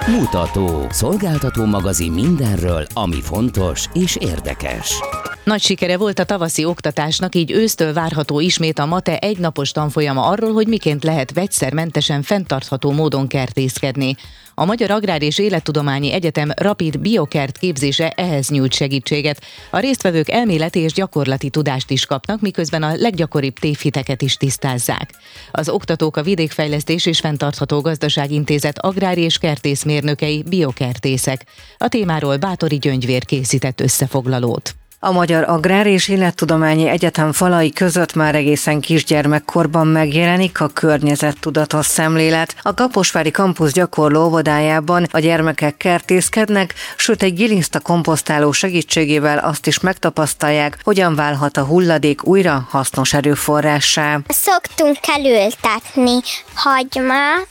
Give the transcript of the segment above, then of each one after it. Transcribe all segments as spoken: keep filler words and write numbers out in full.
Mutató. Szolgáltató magazin mindenről, ami fontos és érdekes. Nagy sikere volt a tavaszi oktatásnak, így ősztől várható ismét a MATE egynapos tanfolyama arról, hogy miként lehet vegyszermentesen fenntartható módon kertészkedni. A Magyar Agrár és Élettudományi Egyetem Rapid Biokert képzése ehhez nyújt segítséget. A résztvevők elméleti és gyakorlati tudást is kapnak, miközben a leggyakoribb tévhiteket is tisztázzák. Az oktatók a Vidékfejlesztés és Fenntartható Gazdaság Intézet agrár- és kertészmérnökei, biokertészek. A témáról Báthori Gyöngyvér készített összefoglalót. A Magyar Agrár és Élettudományi Egyetem falai között már egészen kisgyermekkorban megjelenik a környezettudatos szemlélet. A Kaposvári Kampusz gyakorló óvodájában a gyermekek kertészkednek, sőt egy giliszta komposztáló segítségével azt is megtapasztalják, hogyan válhat a hulladék újra hasznos erőforrássá. Szoktunk elültetni hagymát,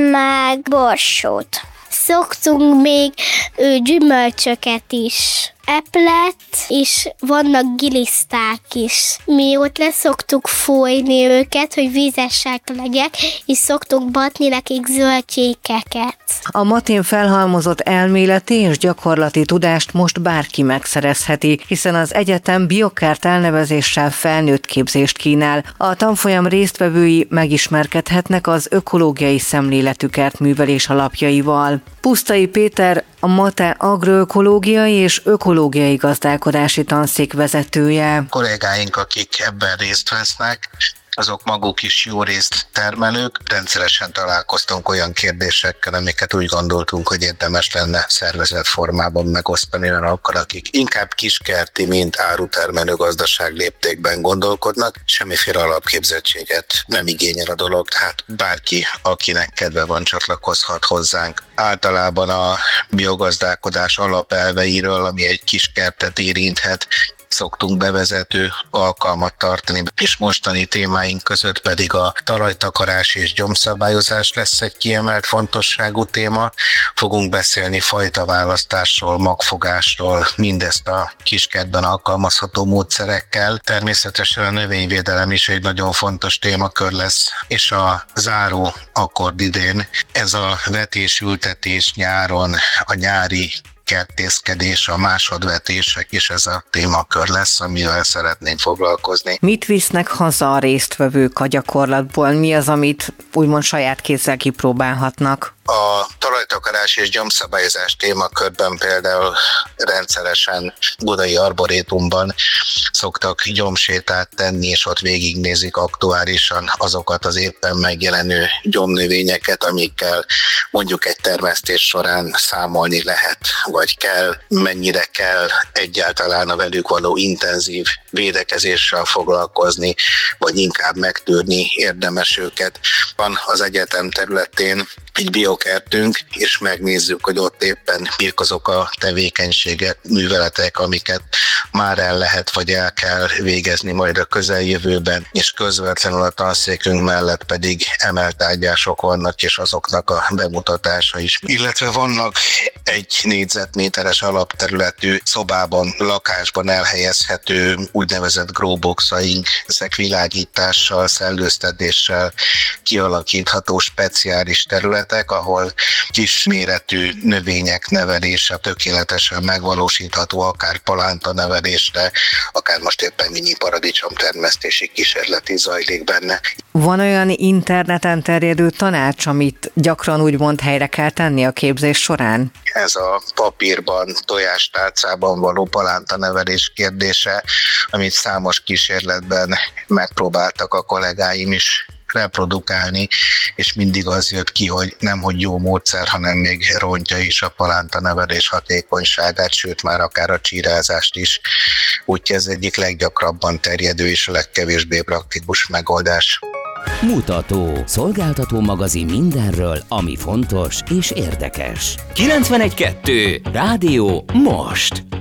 meg borsót. Szoktunk még ő, gyümölcsöket is, eplet, és vannak giliszták is. Mi ott leszoktuk fújni őket, hogy vízesek legyek, és szoktunk batni nekik zöldségeket. A matén felhalmozott elméleti és gyakorlati tudást most bárki megszerezheti, hiszen az egyetem biokert elnevezéssel felnőtt képzést kínál. A tanfolyam résztvevői megismerkedhetnek az ökológiai szemléletű kertművelés alapjaival. Pusztai Péter, a MATE agroökológiai és ökológiai gazdálkodási tanszék vezetője. A kollégáink, akik ebben részt vesznek, azok maguk is jó részt termelők. Rendszeresen találkoztunk olyan kérdésekkel, amiket úgy gondoltunk, hogy érdemes lenne szervezett formában megosztani olyanokkal, akik inkább kiskerti, mint árutermelő gazdaság léptékben gondolkodnak. Semmiféle alapképzettséget nem igényel a dolog, tehát bárki, akinek kedve van, csatlakozhat hozzánk. Általában a biogazdálkodás alapelveiről, ami egy kiskertet érinthet, szoktunk bevezető alkalmat tartani, és mostani témáink között pedig a talajtakarás és gyomszabályozás lesz egy kiemelt fontosságú téma. Fogunk beszélni fajtaválasztásról, magfogásról, mindezt a kiskertben alkalmazható módszerekkel. Természetesen a növényvédelem is egy nagyon fontos témakör lesz, és a záró akkord idén, ez a vetésültetés nyáron, a nyári kertészkedés, a másodvetések is ez a témakör lesz, amivel szeretnénk foglalkozni. Mit visznek haza a résztvevők a gyakorlatból? Mi az, amit úgymond saját kézzel kipróbálhatnak? A talajtakarás és gyomszabályozás témakörben például rendszeresen Budai Arborétumban szoktak gyomsétát tenni, és ott végignézik aktuálisan azokat az éppen megjelenő gyomnövényeket, amikkel mondjuk egy termesztés során számolni lehet, vagy kell, mennyire kell egyáltalán a velük való intenzív védekezéssel foglalkozni, vagy inkább megtűrni érdemes őket. Van az egyetem területén egy biokertünk, és megnézzük, hogy ott éppen mik azok a tevékenységek, műveletek, amiket már el lehet, vagy el kell végezni majd a közeljövőben, és közvetlenül a tanszékünk mellett pedig emelt ágyások vannak, és azoknak a bemutatása is. Illetve vannak egy négyzetméteres alapterületű szobában, lakásban elhelyezhető úgynevezett growboxaink, ezek világítással, szellőztetéssel kialakítható speciális területek, ahol kisméretű növények nevelése tökéletesen megvalósítható, akár palánta nevelésre, akár most éppen mini paradicsom termesztési kísérlet is zajlik benne. Van olyan interneten terjedő tanács, amit gyakran úgymond helyre kell tenni a képzés során? Ez a papírban, tojástálcában való palánta nevelés kérdése, amit számos kísérletben megpróbáltak a kollégáim is reprodukálni, és mindig az jött ki, hogy nem hogy jó módszer, hanem még rontja is a palánta nevelés hatékonyságát, sőt már akár a csírázást is. Úgyhogy ez egyik leggyakrabban terjedő és a legkevésbé praktikus megoldás. Mutató. Szolgáltató magazin mindenről, ami fontos és érdekes. kilencvenegy kettő. Rádió most.